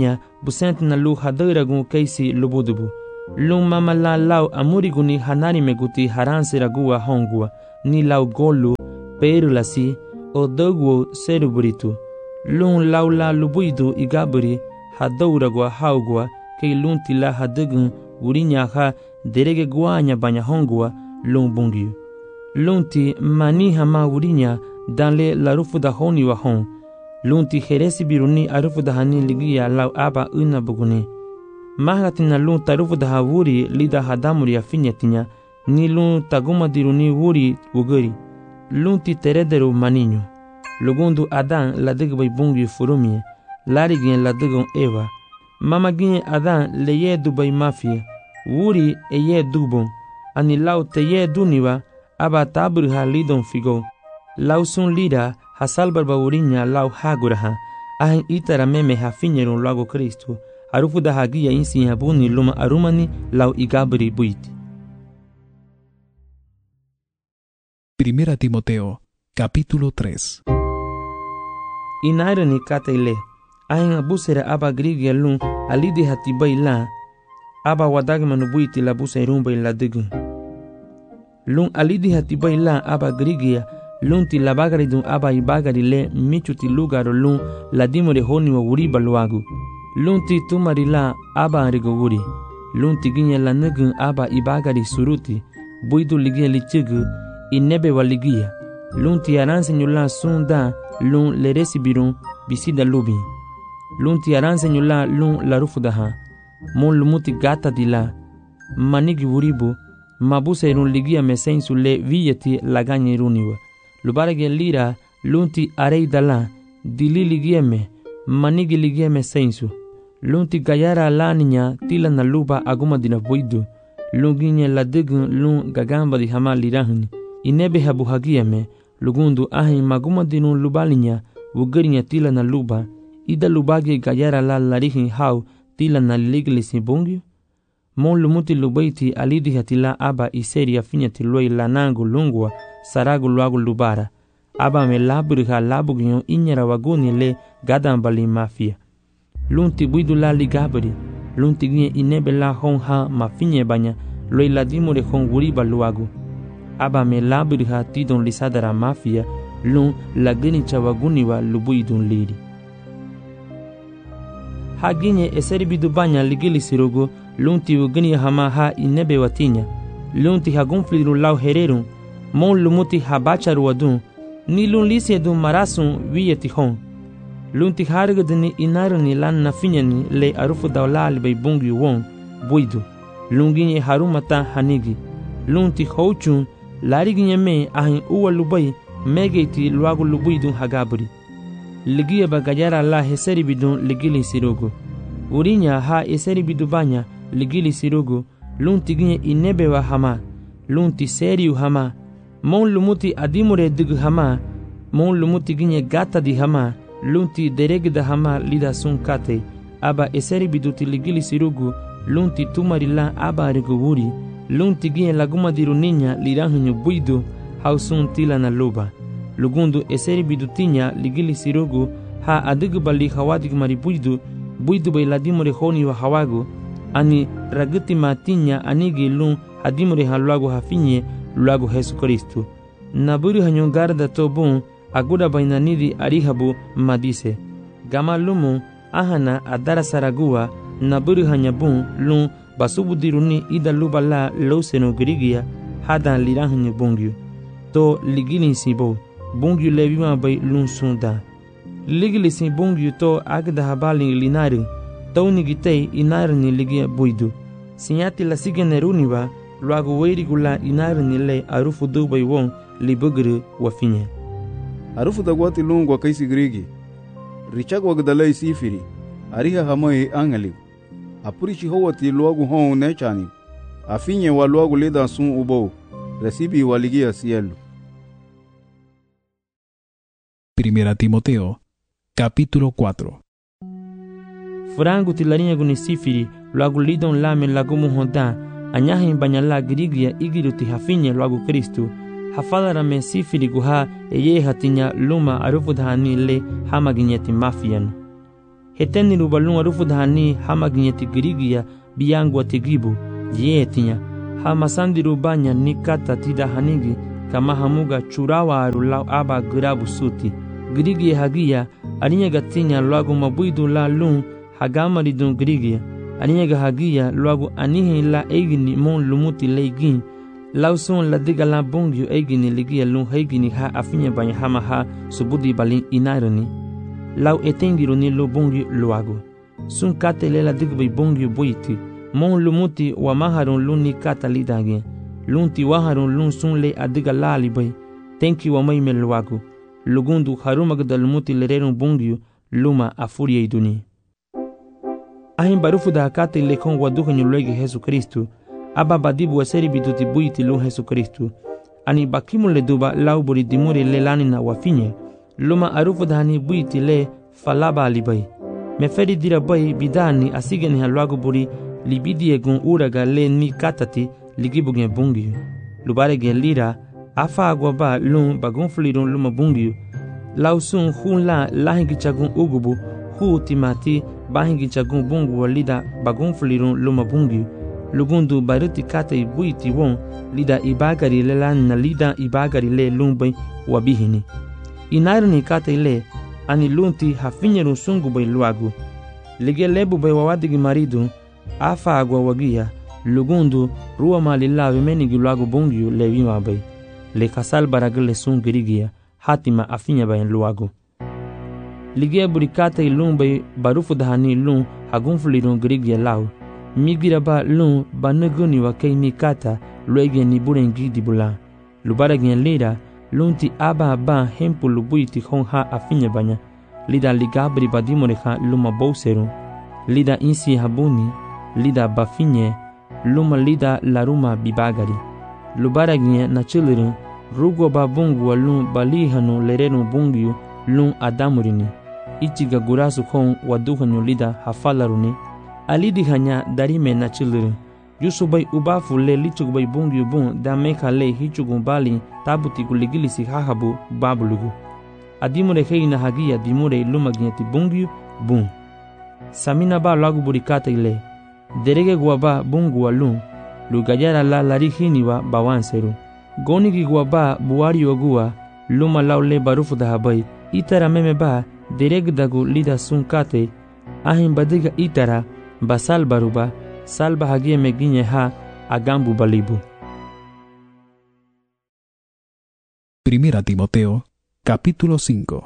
busent na lu hadaragun kaisi lubudubu. Lung mama la lau amuriguni hanari meguti haranse ragua hongua, ni lau golu, perulasi, o dogwo seruburitu. Lung lau la lubuidu igaburi, hadauragua haugua, kei lunti la hadagun, urinya ha, derege guanya banya hongua, lung bungiu. Lunti mani hama urinya, danle la rufu da honi wa hong. Lunti heresi biruni arufu da hani ligia lau aba una buguni. Mahatina lun tarufu da wuri lida hadamuri afinyetinya, ni lun taguma diruni wuri wuguri. Lunti terederu maninho. Lugundu Adan la digbai bungi furumie, larigien la digon Eva. Mamagien Adan le ye dubai mafia, wuri e ye dubon, ani lau te ye duniwa, aba tabur ha lidon figo. Lau sun lida ha salbarba urinya lau haguraha, ahin itara meme ha finyeron lago Cristo. Arufu da hagia insi habuni luma arumani lau igabri buiti. Primera Timoteo, capítulo 3. Inairani kataile, ahin abusera aba grigia lun alidi hatibai la, aba wadagmanu buiti la busa rumbai la digun. Lun alidi hatibai la aba grigia, lun ti labagari dun aba ibagari le michuti lugaro lun la dimore honi wa uriba luagu. Lunti tumari la aba rigoguri. Lunti ginya la nugun aba ibagari suruti. Buidu ligia lichigu. Inebe wa ligia. Lunti aransenyu la sunda lun le resibirun bisida lubin. Lunti aransenyu la lun la rufudaha. Mon lumuti gata di la. Manigi wuribu. Mabuse irun ligia mesensu le viyeti la ganya iruniwa. Lubarage lira lunti areida la. Dili ligia me. Manigi ligia mesensu. Lunti gayara la niña tila na luba aguma dina buidu. Lunginya la digun lun gagamba di hama lirahni. Inebe habu hagiame. Lugundu ahin maguma dinun lubalinya. Wugarinya tila na luba. Ida lubagi gayara la larihin hau tila na liglisi bungyu. Mon lumuti lubaiti alidi hatila aba iseri afinya tiloi lanangu lungwa saragu luagu lubara. Aba me laburiha labugyo inyara waguni le gadambali mafia. Lunti buidu la ligabri, lunti gie inebe la hong ha mafinye banya, loi la dimore hong wuriba luagu. Aba me labri ha tidon lisadara mafia, lun la geni chawaguniwa lubuidun liri. Ha ginye eseri bidu banya ligili sirogo, lunti ugeni hama ha inebe watinya, lunti ha gunfliru lau hererun, mon lumuti ha bacharu wadun, ni lun lisi edun marasun wiyeti hong. Lunti hargadini inarani lan nafinyani le arufu daulali bay bungi won buidu. Lunginye harumata hanigi. Lunti houchun lariginye me ahin uwa lubai megeti luagu lubuidun hagabri. Ligia bagayara la heseri bidun ligili sirogo. Urinya ha eseri bidu banya ligili sirogo. Lunti ginye inebewa hama. Lunti seriu hama. Mon lumuti adimure digu hama. Mon lumuti ginye gata di hama. Lunti deregda hama lida sun kate, aba eseri biduti ligili sirugu, lunti tumarila aba reguguri, lunti gien laguma diru niña liranhu buidu, hausun tila na luba. Lugundu eseri bidutinya ligili sirugu, ha adigu bali hawadig mari buidu bay ladimore honi wa hawagu, ani raguti matinya anigi lun hadimore haluagu hafinye luagu Jesu Kristu. Naburi hanyo garda tobun, aguda bainanidi arihabu madise. Gama lumu ahana adara saragua naburu hanyabun lun basubudiruni ida luba la loseno grigia hadan lirahanyu bungyu. To ligilin sibo bungyu levima bay lun sunda. Ligilisin bungyu to agda habalin linari tauni gitei inarni ligia buidu. Sinyati la sigeneruniwa luagu weirigula inarni le arufu dubay won libugru wafinye. Arufu da gwati lungwa kaisi grigi. Richagwa gdalai sifiri. Ariha hamai angaligu. Apurichi howati luagu hon nechani. Afinye wa luagu lida sun ubo. Recibi waligia cielo. Primera Timoteo, capítulo 4. Frangu tilarinya guni sifiri. Luagu lidon lame lagumu honda. Anyahin banyala grigia igiruti hafinye luagu Kristu. Hafadara me sifiri guha eye hatinya luma arufudhani le hamaginyeti mafian. heteni rubalun arufu dhani hama ginyeti girigia biyangu atigibu yeetinya hama sandi rubanya nikata tida hanigi kama hamuga churawa arulau aba girabu suti girigia hagia aninya gatinya luagu mabuidu la lun hagama ridun girigia aninya hagia luagu anihi la eigini mon lumuti leigin lauson la diga la bongyu eigini ligia lun heigini ha afinya banya hama ha subudi balin inaironi lau etengiru ni lo bongyu luagu sun kate lela digbai bongyu buiti mon lumuti wa maharun lun ni kata lidage lun ti waharun lun sun le adiga la libai tenki wa mai luagu lugundu harumag dalumuti lererun bongyu luma afuria iduni ahin barufu da kate lekon waduhanyu luegi Jesu Kristu aba badibu waseri bituti buiti lun Jesu Kristu ani bakimu le duba lau buri dimuri le lanina wafinye luma arufu dhani buiti le falaba alibai meferi dira bai bidani asigeni haluagu buri libidi egun uraga le ni katati ligibugen bungiyu lubare gen lira afa agwa ba lun bagun fulirun luma bungiyu lausun hun la lahingi chagun ugubu hu timati bahingi chagun bungu walida bagun fulirun luma bungiyu lugundu baruti kate buiti won lida ibagari le lan na lida ibagari le lumbai wabihini inairni kate le ani lunti hafinyeru sungu bai luagu lige lebu bai wawadigi maridu afa agwa wagia lugundu ruwa malila vimenigi luagu bungiyu lewima bai le kasal baragale sungirigia hatima afinya bai luagu lige burikate lun bai barufu dahani lun hagunfulirun girigia lau migira ba lun banaguni wa kei mikata luege ni burengi dibula lubara gen lira lunti aba ba hempu lubuiti hon ha afinya banya lida ligabri badimore ha luma bouseru lida insi habuni lida bafinye luma lida laruma bibagari lubara gen na chilirin rugo ba bungu wa lun balihanu lerenu bungiyu lun adamurini ichiga gurasu hon waduhanyu lida hafalaruni alidi hanya darime na chilirin yusubai ubafu le lichugbai bungiyu bun da meka le hichugun bali tabuti guligilisi hahabu babulugu adimure heina hagia dimure lumaginyati bungiyu bun samina ba lagu burikata ile derege guaba bungu wa lun lugayara la larihini wa bawanseru gonigi guaba buari ogua luma laule barufu dahabai itara meme ba dereg dagu lida sunkate ahin badiga itara basal baruba salba hagia meginye ha agambu balibu. Primera Timoteo, capítulo 5.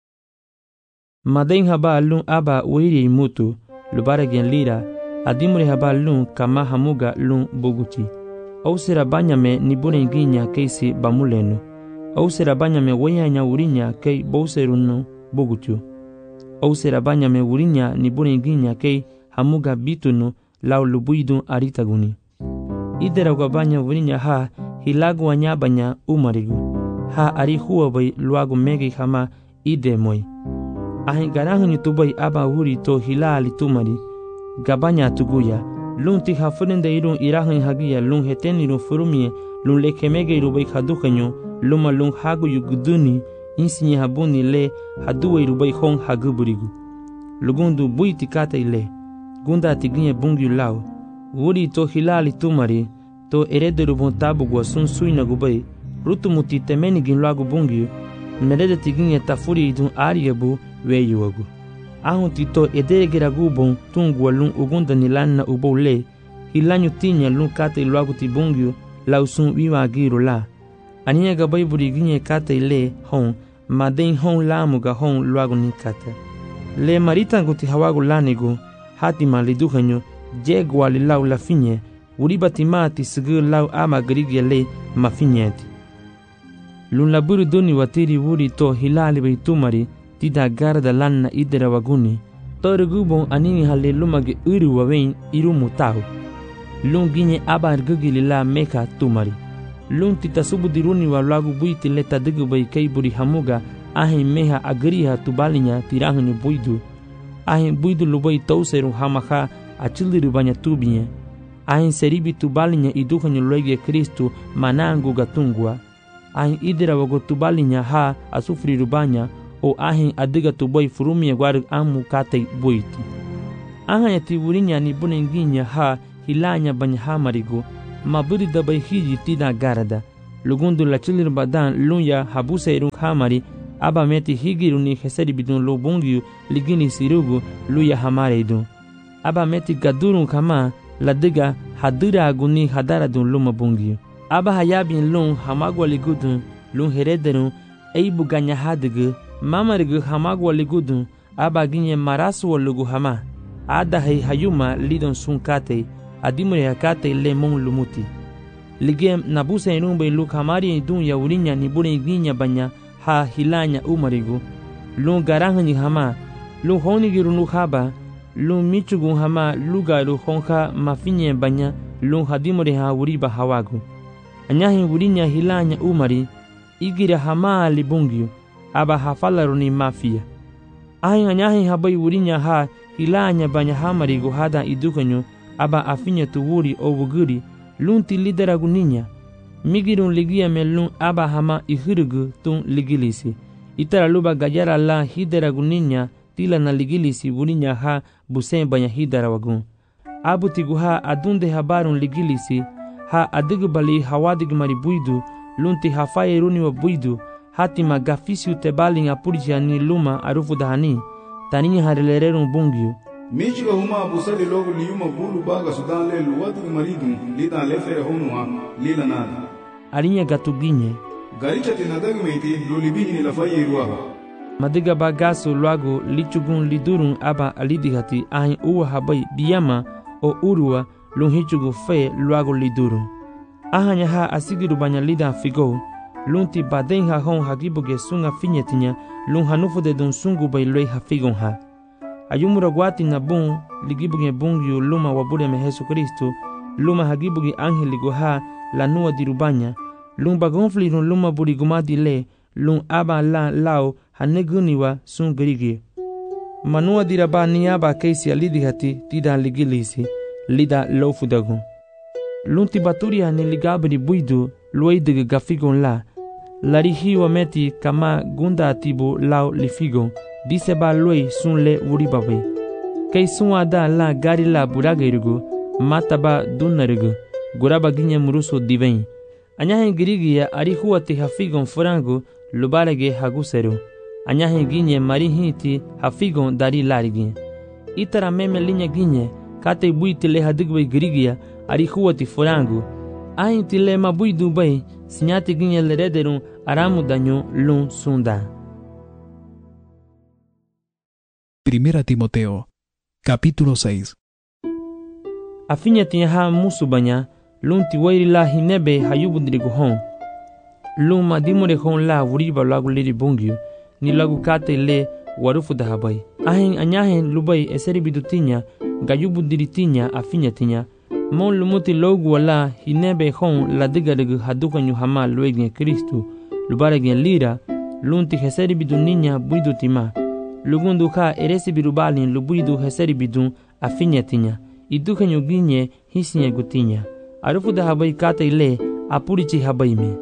Maden haba lun aba uiri mutu lubare gen lira adimure haba lun kama hamuga lun buguti au sera banyame ni burenginya keisi bamulenu au sera banyame weyanya urinya kei bouserunu bugutu au sera banyame urinya ni burenginya kei hamuga bitunu lau lubuidun aritaguni idera gabanya urinya ha hilagu anyabanya umarigu ha ari huwa bai luagu megi hama idemoi ahin garahuni tubai aba huri to hilali tumari gabanya tuguya lunti hafurinde irun irahin hagia lun hetenirun furumie lun lekemege irubai hadukanyo luma lun hagu yuguduni insinye habuni le haduwe irubai hon haguburigu lugundu buiti kata ile gunda tiginye bungi lau wuri to hilali tumari to erederu bon tabugwa sun suina gubai rutumuti temeni gin lagu bungi merede tiginye tafuri idun ariyebu weyuwagu ahun tito ederegera gubon tungwa lun ugunda nilanna ubole hilanyu tinya lun kate lagu tibungi lausun wiwa giru la aniya gabai buri ginye kate le hon maden hon lamuga hon lagu nikata le marita guti hawagu lanigu hatima liduhanyo jegwa li lau la finye uribati mati sigu lau ama grigye le mafinyeti lun laburu duni watiri wuri to hilali beitumari tida garda lanna idera waguni torugubon anini halle lumage uru wawein irumu tahu lun ginye abar gugili la meka tumari lun tita subudiruni wa lagu buiti leta digu bai kei buri hamuga ahin meha agriha tubalinya tirahunyu buidu ahin buidu lubai tauseru hamaha achiliru banya tubinye ahin seribi tubalinya iduhanyu loige Kristu manangu gatungwa ahin idira wago tubalinya ha asufriru banya o ahin adiga tu boy furumi guarg amu katay boyti. Ahanya ti wurinya ni bunenginya ha hilanya banya ha marigo, maburi da bay hiji tida garada. Lugundu la chilir badan lunya habuse irung hamari, aba meti higiru ni heseri bidun lo bungiu ligini sirugu luya hamare idun. Aba meti gadurun kama ladiga hadira aguni hadara dun luma bungiu. Aba hayabin lun hamagwa ligudun lun herederun eibu ganya hadigu mamarigu hamagwa ligudun aba ginye marasu lugu hama. Ada hayuma lidon sun kate adimure hakate le mon lumuti. Ligem nabuse inumbe luk hamari idun ya urinya ni bure ginya banya ha hilanya umarigu lun garanganyi hama lun honigiru nu haba lun michugu hama lugaru honka mafinye banya lun hadimure ha uriba hawagu anyahi urinya hilanya umari igira hama libungyu aba hafalaru ni mafia ahin anyahi habai urinya ha hilanya banya hamarigu hada idukanyu aba afinya tuwuri o wuguri lun ti lideragu ninya migirun ligia melun aba hama ihirugu tun ligilisi. Itara luba gajara la hideragu ninya tila na ligilisi wurinya ha busen banya hidera wagun. Abu tigu ha adunde habarun ligilisi ha adigu bali hawadigu maribuidu lunti hafaye runi wa buidu hati magafisiu tebalin apurja ni luma arufu dahani taninya harilererun bungiu. Michiga huma busali logo liyuma bulu baga sudan le luwatu maridun lidan le fere honwa lila nada. Arinya gatuginye. Garicha tinadagmeti lulibini ni lafaye ruwa. Madiga bagaso luago lichugun lidurun aba alidihati ahin uwa habai diyama o urua lunhichugu fe luago lidurun. Ahanya ha asigiru banya lida figo lunti baden ha hon hagibuge sunga finyetinya lun hanufu de dun sungu bay loi ha figon ha. Ayumura guati na bun ligibuge bungyu luma wabure me Jesu Kristo luma hagibuge angeligo ha la nua dirubanya lun bagonfli run luma burigumadi le lun aba la lao haneguniwa sun grigi manua diraba niaba keisi alidihati tida ligilisi lida lofudagun lun tibaturia ni ligabri buidu luidig gafigon la larihiwa meti kama gunda atibu lao lifigon dise ba loi sun le uribabe kei sun ada la gari la buragerigu mataba dunarigu guraba ginye muruso diven anyahe girigia ari huati hafigon furangu lubarege haguseru anyahe ginye marihiti hafigon dari larigi itara meme linya ginye kate buiti le hadigwe girigia ari huati furangu ainti le mabui dubai sinyati ginye lerederun aramu daño lun sunda. Primera Timoteo, capítulo 6. Afinya tiha musubanya lun tiwairi la hinebe hayubudrigu hon lun madimure hon la wuriba lagu liri bungyu ni lagu kate le warufu dahabai ahin anyahin lubai eseri bidutinya gayubudritinya afinya tinya mon lumuti logu wala hinebe hon la digadegu hadukanyu hama luegin Kristu lubaregen lira lun ti heseri biduninya buidutima lugundu ka eresi birubalin lubuidu heseri bidun afinya tinya idukanyu ginye hisinye gutinya arufu dahabai kate le apurichi habai me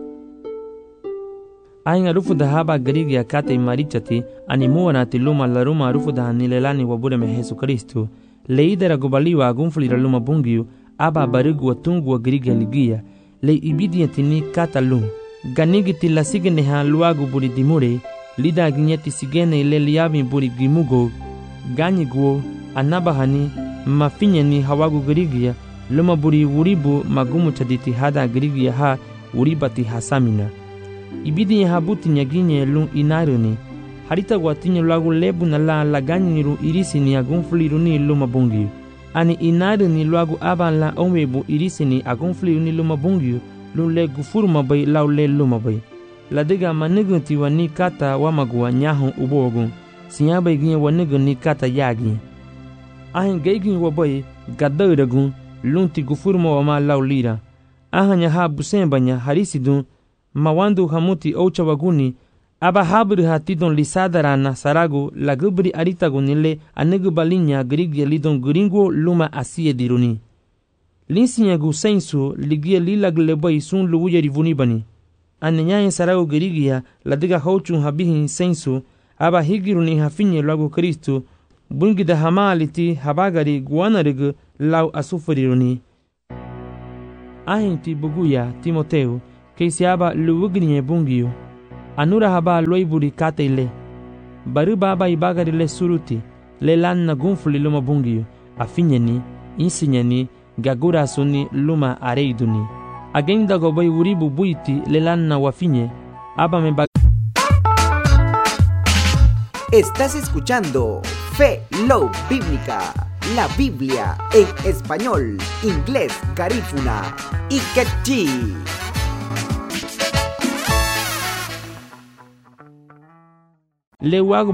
ahin arufu dahaba garigia kate marichati animuwa na tiluma laruma arufu dahanilelani wabure me Jesu Kristu leidera gubaliwa agunflira luma bungiu aba barigu watungu wa garigia ligia le ibidia tini kata lum ganigi tila sigene ha luagu buri dimure lida ginyeti sigene ile liabi buri gimugo ganyiguo anabahani mafinya ni hawagu garigia luma buri wuribu magumu chaditi hada garigia ha uribati hasamina ibidi habuti nyaginye lun inaruni harita gwatinya lagu lebu na la laganyiru irisi ni agunfliru ni luma bungi ani inaruni lagu aban la onwebu irisi ni agunfliru ni luma bungi lun le gufuru mabai lau le luma bai ladiga manigunti wani kata wamagua nyahu ubogun siyabai ginye wanigun ni kata yagi ahin geigin wabai gaddairagun lunti gufuru ma lau lira ahanya ha busembanya harisidun mawandu hamuti oucha waguni aba habri hatidon lisadara na saragu lagubri aritagunile anegu balinya grigia lidon gringo luma asie diruni linsinya gu sensu ligia lilagleboy sun luwuya rivuni bani anenya saragu grigia ladiga houchun habihin sensu aba higiruni hafinye lagu Kristo bungida hamaliti habagari guanarigu lau asufuriruni. Ahinti buguya Timoteo keisiaba luwugniye bungiyo anura haba loiburi kateile bari baba ibagari le suruti le lanna gunfuli luma bungiyo afinyeni insinyeni gagura suni luma areiduni agenda gobai wuribu buiti le lanna wafinye aba me Estás escuchando Fe Love Bíblica, la Biblia en español, inglés, garífuna y quechí. le wago